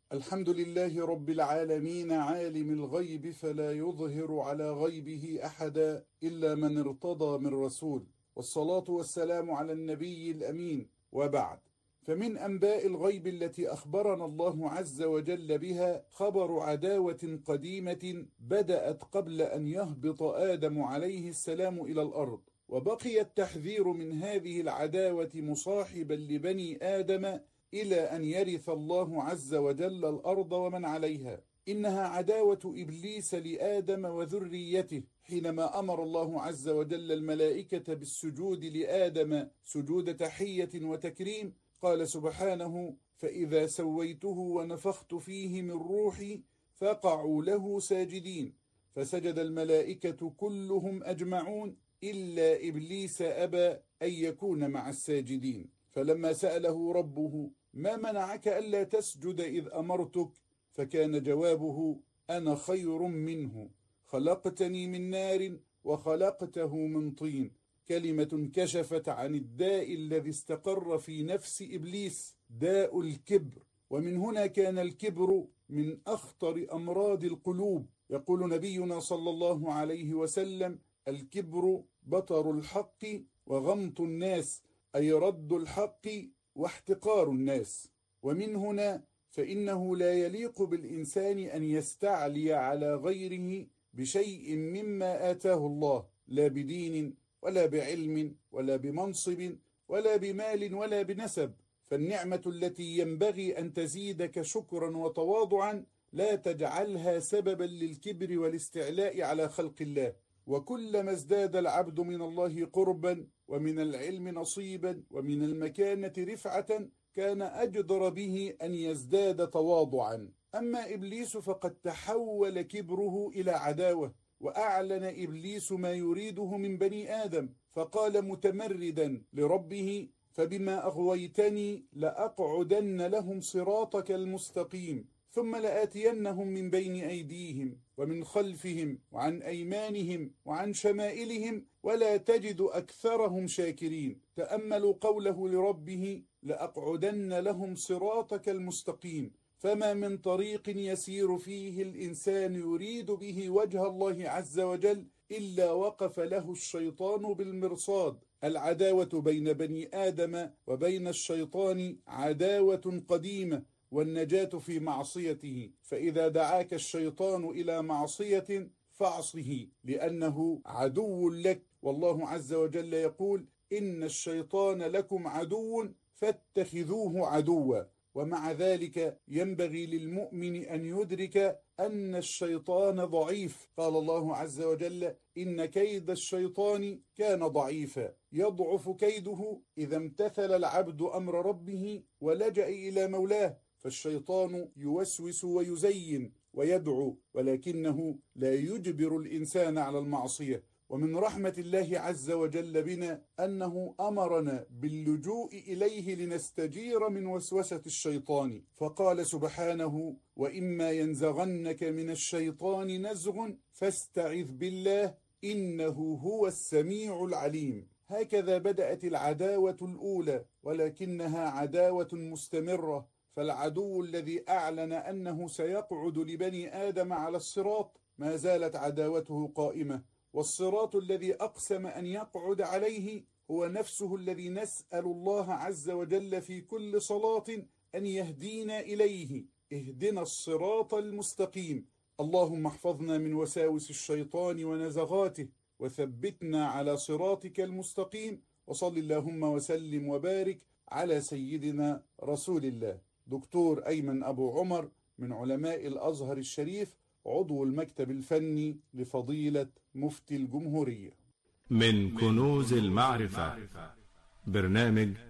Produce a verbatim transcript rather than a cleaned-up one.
الحمد لله رب العالمين عالم الغيب فلا يظهر على غيبه أحدا إلا من ارتضى من رسول، والصلاة والسلام على النبي الأمين. وبعد، فمن أنباء الغيب التي أخبرنا الله عز وجل بها خبر عداوة قديمة بدأت قبل أن يهبط آدم عليه السلام إلى الأرض، وبقي التحذير من هذه العداوة مصاحبا لبني آدم إلى أن يرث الله عز وجل الأرض ومن عليها. إنها عداوة إبليس لآدم وذريته، حينما أمر الله عز وجل الملائكة بالسجود لآدم سجود تحية وتكريم، قال سبحانه: فإذا سويته ونفخت فيه من روحي فقعوا له ساجدين، فسجد الملائكة كلهم أجمعون إلا إبليس أبى أن يكون مع الساجدين. فلما سأله ربه: ما منعك ألا تسجد إذ أمرتك؟ فكان جوابه: أنا خير منه، خلقتني من نار وخلقته من طين. كلمة كشفت عن الداء الذي استقر في نفس إبليس، داء الكبر. ومن هنا كان الكبر من أخطر أمراض القلوب. يقول نبينا صلى الله عليه وسلم: الكبر بطر الحق وغمط الناس، أي رد الحق واحتقار الناس. ومن هنا فإنه لا يليق بالإنسان أن يستعلي على غيره بشيء مما آتاه الله، لا بدين ولا بعلم ولا بمنصب ولا بمال ولا بنسب. فالنعمة التي ينبغي أن تزيدك شكرا وتواضعا لا تجعلها سببا للكبر والاستعلاء على خلق الله. وكلما ازداد العبد من الله قربا ومن العلم نصيبا ومن المكانة رفعة كان أجدر به أن يزداد تواضعا. أما إبليس فقد تحول كبره إلى عداوة، وأعلن إبليس ما يريده من بني آدم، فقال متمردا لربه: فبما أغويتني لأقعدن لهم صراطك المستقيم، ثم لآتينهم من بين أيديهم ومن خلفهم وعن أيمانهم وعن شمائلهم ولا تجد أكثرهم شاكرين. تأملوا قوله لربه: لأقعدن لهم صراطك المستقيم. فما من طريق يسير فيه الإنسان يريد به وجه الله عز وجل إلا وقف له الشيطان بالمرصاد. العداوة بين بني آدم وبين الشيطان عداوة قديمة، والنجاة في معصيته. فإذا دعاك الشيطان إلى معصية فاعصه، لأنه عدو لك. والله عز وجل يقول: إن الشيطان لكم عدو فاتخذوه عدوا. ومع ذلك ينبغي للمؤمن أن يدرك أن الشيطان ضعيف. قال الله عز وجل: إن كيد الشيطان كان ضعيفا، يضعف كيده إذا امتثل العبد أمر ربه ولجأ إلى مولاه. فالشيطان يوسوس ويزين ويدعو، ولكنه لا يجبر الإنسان على المعصية. ومن رحمة الله عز وجل بنا أنه أمرنا باللجوء إليه لنستجير من وسوسة الشيطان، فقال سبحانه: وإما ينزغنك من الشيطان نزغ فاستعذ بالله إنه هو السميع العليم. هكذا بدأت العداوة الأولى، ولكنها عداوة مستمرة. فالعدو الذي أعلن أنه سيقعد لبني آدم على الصراط ما زالت عداوته قائمة، والصراط الذي أقسم أن يقعد عليه هو نفسه الذي نسأل الله عز وجل في كل صلاة أن يهدينا إليه. اهدنا الصراط المستقيم. اللهم احفظنا من وساوس الشيطان ونزغاته، وثبتنا على صراطك المستقيم. وصل اللهم وسلم وبارك على سيدنا رسول الله. دكتور أيمن أبو عمر، من علماء الأزهر الشريف، عضو المكتب الفني لفضيلة مفتي الجمهورية. من كنوز المعرفة، برنامج